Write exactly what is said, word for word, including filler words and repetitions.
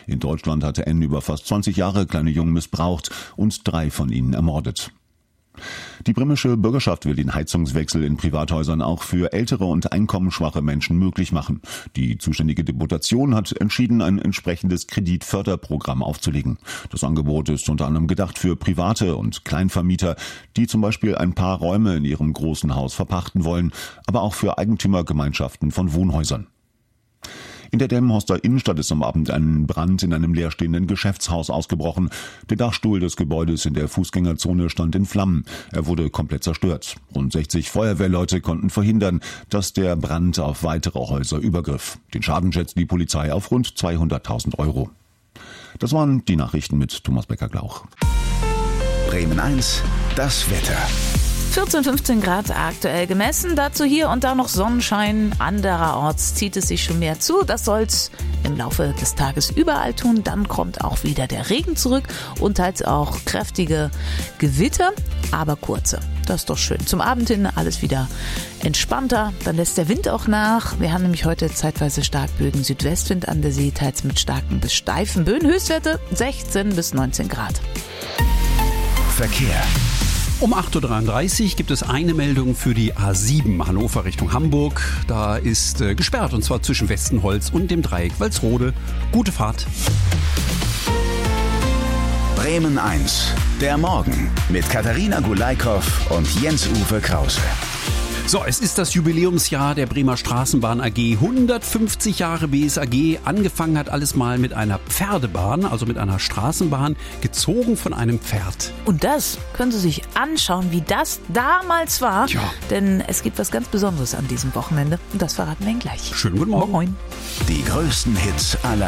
In Deutschland hatte N über fast zwanzig Jahre kleine Jungen missbraucht und drei von ihnen ermordet. Die bremische Bürgerschaft will den Heizungswechsel in Privathäusern auch für ältere und einkommensschwache Menschen möglich machen. Die zuständige Deputation hat entschieden, ein entsprechendes Kreditförderprogramm aufzulegen. Das Angebot ist unter anderem gedacht für Private und Kleinvermieter, die zum Beispiel ein paar Räume in ihrem großen Haus verpachten wollen, aber auch für Eigentümergemeinschaften von Wohnhäusern. In der Delmenhorster Innenstadt ist am Abend ein Brand in einem leerstehenden Geschäftshaus ausgebrochen. Der Dachstuhl des Gebäudes in der Fußgängerzone stand in Flammen. Er wurde komplett zerstört. Rund sechzig Feuerwehrleute konnten verhindern, dass der Brand auf weitere Häuser übergriff. Den Schaden schätzt die Polizei auf rund zweihunderttausend Euro. Das waren die Nachrichten mit Thomas Becker-Glauch. Bremen eins, das Wetter. vierzehn, fünfzehn Grad aktuell gemessen, dazu hier und da noch Sonnenschein. Andererorts zieht es sich schon mehr zu. Das soll's im Laufe des Tages überall tun. Dann kommt auch wieder der Regen zurück und teils auch kräftige Gewitter, aber kurze. Das ist doch schön. Zum Abend hin alles wieder entspannter. Dann lässt der Wind auch nach. Wir haben nämlich heute zeitweise Starkbögen Südwestwind an der See, teils mit starken bis steifen Böen. Höchstwerte sechzehn bis neunzehn Grad. Verkehr. Um acht Uhr dreiunddreißig gibt es eine Meldung für die A sieben Hannover Richtung Hamburg. Da ist äh, gesperrt, und zwar zwischen Westenholz und dem Dreieck Walsrode. Gute Fahrt. Bremen eins, der Morgen mit Katharina Gulaikow und Jens-Uwe Krause. So, es ist das Jubiläumsjahr der Bremer Straßenbahn A G. hundertfünfzig Jahre B S A G. Angefangen hat alles mal mit einer Pferdebahn, also mit einer Straßenbahn, gezogen von einem Pferd. Und das können Sie sich anschauen, wie das damals war. Ja. Denn es gibt was ganz Besonderes an diesem Wochenende. Und das verraten wir Ihnen gleich. Schönen guten Morgen. Moin. Die größten Hits aller